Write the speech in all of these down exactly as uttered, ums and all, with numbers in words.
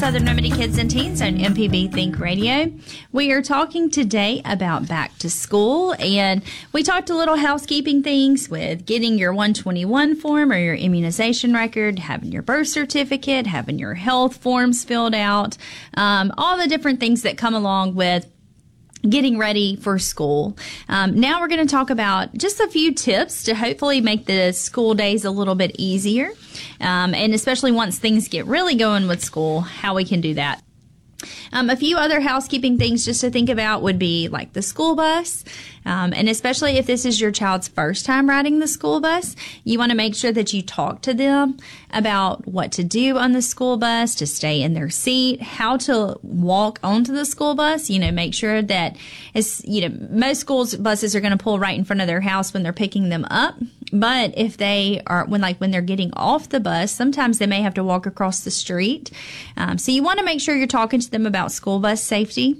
Southern Remedy Kids and Teens on M P B Think Radio. We are talking today about back to school, and we talked a little housekeeping things with getting your one twenty-one form or your immunization record, having your birth certificate, having your health forms filled out, um, all the different things that come along with getting ready for school. Um, now we're going to talk about just a few tips to hopefully make the school days a little bit easier. Um, and especially once things get really going with school, how we can do that. Um, a few other housekeeping things just to think about would be like the school bus. Um, and especially if this is your child's first time riding the school bus, you want to make sure that you talk to them about what to do on the school bus, to stay in their seat, how to walk onto the school bus. You know, make sure that it's, you know, most schools buses are going to pull right in front of their house when they're picking them up. But if they are, when like when they're getting off the bus, sometimes they may have to walk across the street. Um, so you want to make sure you're talking to them about school bus safety.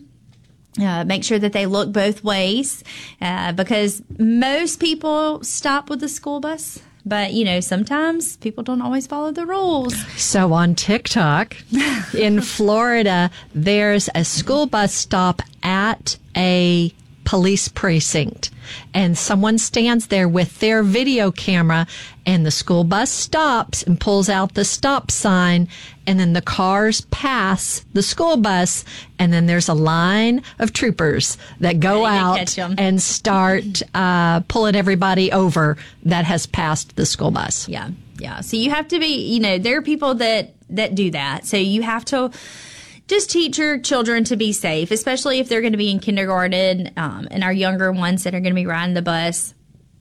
Uh, make sure that they look both ways, uh, because most people stop with the school bus. But, you know, sometimes people don't always follow the rules. So on TikTok in Florida, there's a school bus stop at a police precinct, and someone stands there with their video camera, and the school bus stops and pulls out the stop sign, and then the cars pass the school bus, and then there's a line of troopers that go out and start uh, pulling everybody over that has passed the school bus. Yeah, yeah. So you have to be, you know, there are people that, that do that. So you have to just teach your children to be safe, especially if they're going to be in kindergarten, um, and our younger ones that are going to be riding the bus.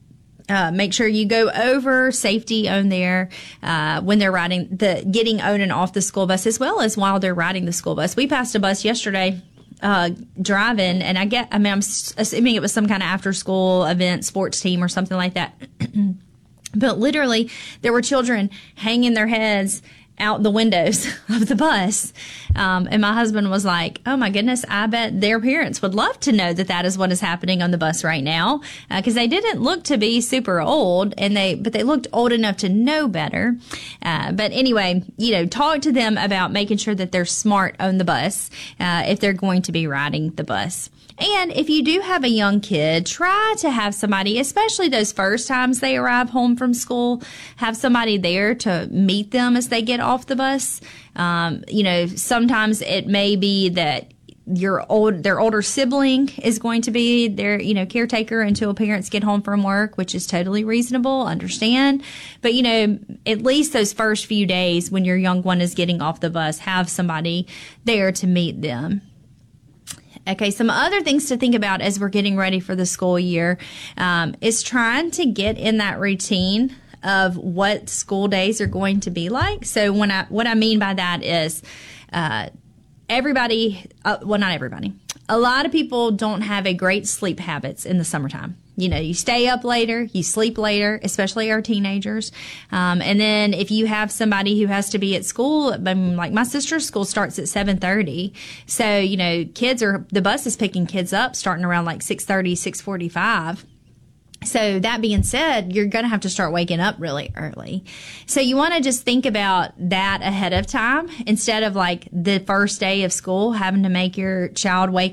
Uh, make sure you go over safety on there uh, when they're riding the getting on and off the school bus, as well as while they're riding the school bus. We passed a bus yesterday uh, driving, and I get, I mean, I'm assuming it was some kind of after school event, sports team or something like that. But literally, there were children hanging their heads out the windows of the bus. Um, and my husband was like, oh my goodness, I bet their parents would love to know that that is what is happening on the bus right now. Uh, cause they didn't look to be super old, and they, but they looked old enough to know better. Uh, but anyway, you know, talk to them about making sure that they're smart on the bus, uh, if they're going to be riding the bus. And if you do have a young kid, try to have somebody, especially those first times they arrive home from school, have somebody there to meet them as they get off the bus. Um, you know, sometimes it may be that your old, their older sibling is going to be their, you know, caretaker until parents get home from work, which is totally reasonable, understand. But, you know, at least those first few days when your young one is getting off the bus, have somebody there to meet them. Okay, some other things to think about as we're getting ready for the school year um, is trying to get in that routine of what school days are going to be like. So when I, what I mean by that is uh, everybody, uh, well, not everybody, a lot of people don't have a great sleep habits in the summertime. You know, you stay up later, you sleep later, especially our teenagers. Um, and then if you have somebody who has to be at school, like my sister's school starts at seven thirty. So, you know, kids are, the bus is picking kids up starting around like six thirty, six forty-five. So that being said, you're going to have to start waking up really early. So you want to just think about that ahead of time instead of like the first day of school having to make your child wake